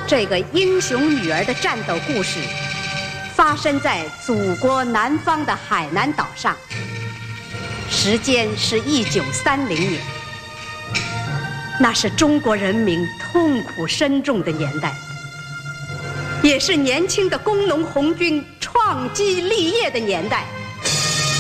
这个英雄女儿的战斗故事，发生在祖国南方的海南岛上，时间是1930年，那是中国人民痛苦深重的年代，也是年轻的工农红军创基立业的年代。